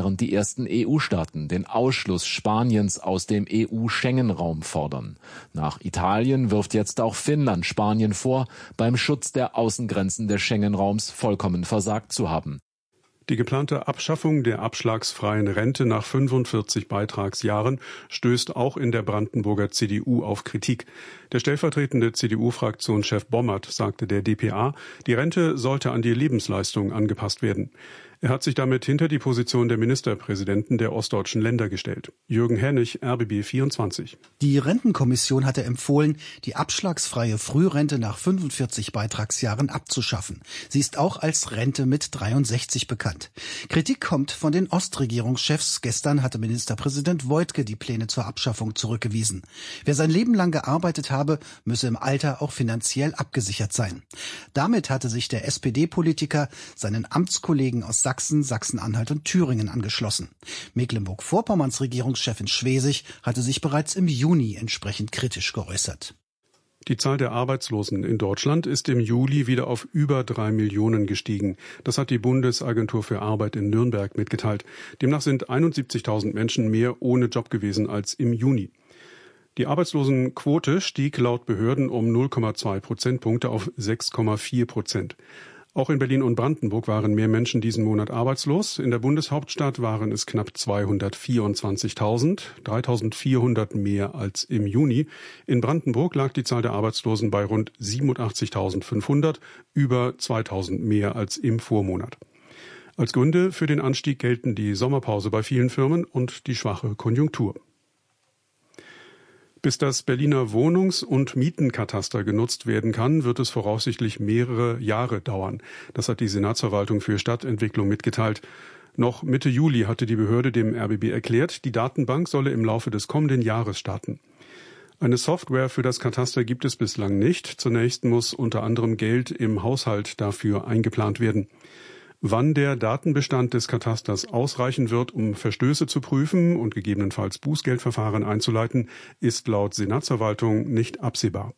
während die ersten EU-Staaten den Ausschluss Spaniens aus dem EU-Schengen-Raum fordern. Nach Italien wirft jetzt auch Finnland Spanien vor, beim Schutz der Außengrenzen des Schengen-Raums vollkommen versagt zu haben. Die geplante Abschaffung der abschlagsfreien Rente nach 45 Beitragsjahren stößt auch in der Brandenburger CDU auf Kritik. Der stellvertretende CDU-Fraktionschef Bommert sagte der dpa, die Rente sollte an die Lebensleistung angepasst werden. Er hat sich damit hinter die Position der Ministerpräsidenten der ostdeutschen Länder gestellt. Jürgen Hennig, RBB 24. Die Rentenkommission hatte empfohlen, die abschlagsfreie Frührente nach 45 Beitragsjahren abzuschaffen. Sie ist auch als Rente mit 63 bekannt. Kritik kommt von den Ostregierungschefs. Gestern hatte Ministerpräsident Woidke die Pläne zur Abschaffung zurückgewiesen. Wer sein Leben lang gearbeitet habe, müsse im Alter auch finanziell abgesichert sein. Damit hatte sich der SPD-Politiker seinen Amtskollegen aus Sachsen, Sachsen-Anhalt und Thüringen angeschlossen. Mecklenburg-Vorpommerns Regierungschefin Schwesig hatte sich bereits im Juni entsprechend kritisch geäußert. Die Zahl der Arbeitslosen in Deutschland ist im Juli wieder auf über 3 Millionen gestiegen. Das hat die Bundesagentur für Arbeit in Nürnberg mitgeteilt. Demnach sind 71.000 Menschen mehr ohne Job gewesen als im Juni. Die Arbeitslosenquote stieg laut Behörden um 0,2 Prozentpunkte auf 6,4%. Auch in Berlin und Brandenburg waren mehr Menschen diesen Monat arbeitslos. In der Bundeshauptstadt waren es knapp 224.000, 3.400 mehr als im Juni. In Brandenburg lag die Zahl der Arbeitslosen bei rund 87.500, über 2.000 mehr als im Vormonat. Als Gründe für den Anstieg gelten die Sommerpause bei vielen Firmen und die schwache Konjunktur. Bis das Berliner Wohnungs- und Mietenkataster genutzt werden kann, wird es voraussichtlich mehrere Jahre dauern. Das hat die Senatsverwaltung für Stadtentwicklung mitgeteilt. Noch Mitte Juli hatte die Behörde dem RBB erklärt, die Datenbank solle im Laufe des kommenden Jahres starten. Eine Software für das Kataster gibt es bislang nicht. Zunächst muss unter anderem Geld im Haushalt dafür eingeplant werden. Wann der Datenbestand des Katasters ausreichen wird, um Verstöße zu prüfen und gegebenenfalls Bußgeldverfahren einzuleiten, ist laut Senatsverwaltung nicht absehbar.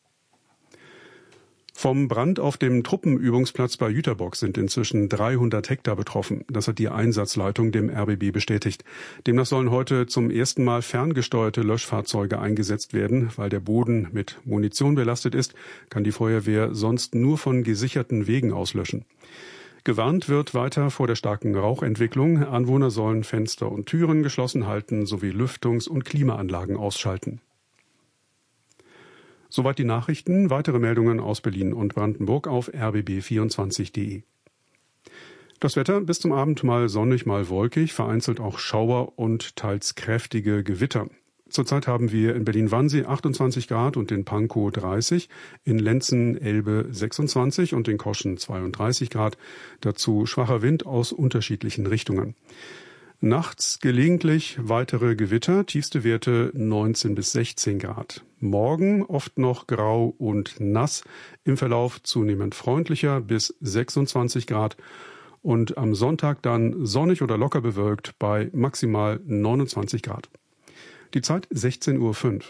Vom Brand auf dem Truppenübungsplatz bei Jüterbock sind inzwischen 300 Hektar betroffen. Das hat die Einsatzleitung dem RBB bestätigt. Demnach sollen heute zum ersten Mal ferngesteuerte Löschfahrzeuge eingesetzt werden. Weil der Boden mit Munition belastet ist, kann die Feuerwehr sonst nur von gesicherten Wegen aus löschen. Gewarnt wird weiter vor der starken Rauchentwicklung. Anwohner sollen Fenster und Türen geschlossen halten sowie Lüftungs- und Klimaanlagen ausschalten. Soweit die Nachrichten. Weitere Meldungen aus Berlin und Brandenburg auf rbb24.de. Das Wetter bis zum Abend mal sonnig, mal wolkig, vereinzelt auch Schauer und teils kräftige Gewitter. Zurzeit haben wir in Berlin-Wannsee 28 Grad und in Pankow 30, in Lenzen-Elbe 26 und in Koschen 32 Grad. Dazu schwacher Wind aus unterschiedlichen Richtungen. Nachts gelegentlich weitere Gewitter, tiefste Werte 19 bis 16 Grad. Morgen oft noch grau und nass, im Verlauf zunehmend freundlicher bis 26 Grad. Und am Sonntag dann sonnig oder locker bewölkt bei maximal 29 Grad. Die Zeit 16:05 Uhr.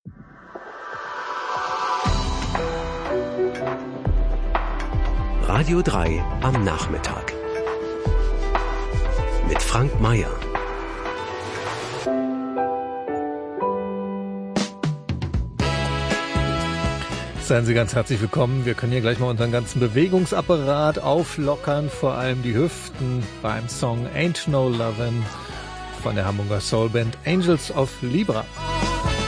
Radio 3 am Nachmittag. Mit Frank Mayer. Seien Sie ganz herzlich willkommen. Wir können hier gleich mal unseren ganzen Bewegungsapparat auflockern, vor allem die Hüften beim Song Ain't No Lovin' von der Hamburger Soulband Angels of Libra.